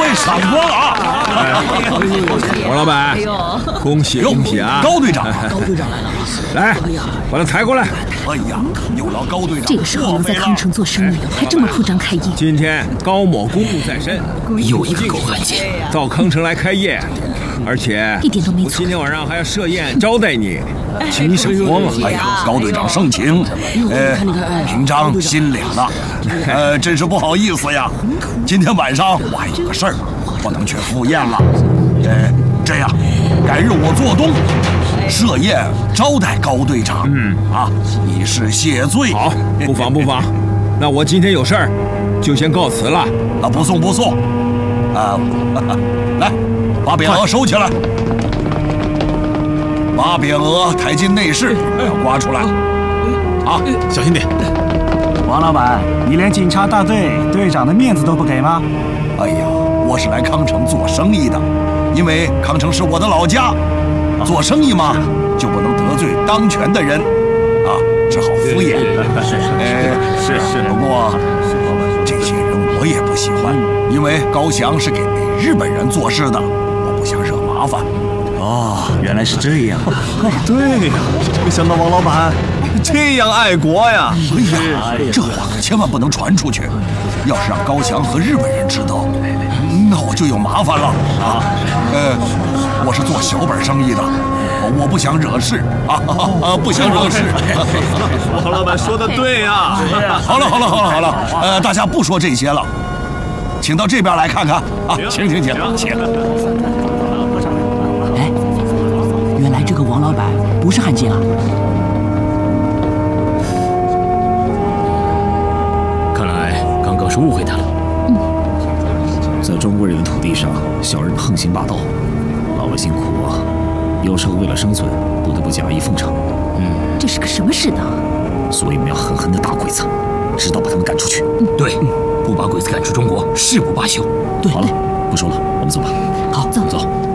赏光了啊！ 王老板，恭喜恭喜啊！ 高队长， 高队长来了， 来，把他抬过来。 哎呀，有劳高队长。 这个时候能在康城做生意，还这么铺张开业。 今天高某公务在身， 又一个狗汉奸到康城来开业，而且一点都没错。 我今天晚上还要设宴招待你，请你赏光啊！ 哎呀，高队长盛情，平章心领了。真是不好意思呀，今天晚上我还有个事儿，不能去赴宴了。这样，改日我做东设宴招待高队长。以示谢罪。 好，不妨不妨。那我今天有事儿，就先告辞了。 不送不送。来，把匾额收起来，把匾额抬进内室，要刮出来。 小心点。 王老板，你连警察大队队长的面子都不给吗？ 哎呀，我是来康城做生意的，因为康城是我的老家，做生意嘛，就不能得罪当权的人，只好敷衍。是。不过这些人我也不喜欢，因为高翔是给日本人做事的，我不想惹麻烦。 原来是这样。 对呀，没想到王老板这样爱国呀！ 这话可千万不能传出去，要是让高翔和日本人知道，那我就有麻烦了我是做小本生意的，我不想惹事不想惹事。 王老板说的对呀！ 好了，大家不说这些了，请到这边来看看请。 原来这个王老板不是汉奸啊！ 看来刚刚是误会他了。 在中国人的土地上，小人横行霸道，老百姓苦啊，有时候为了生存，不得不假意奉承。 这是个什么世道？ 所以我们要狠狠地打鬼子，直到把他们赶出去。 对，不把鬼子赶出中国，誓不罢休。 对，好了，不说了，我们走吧。 好，走。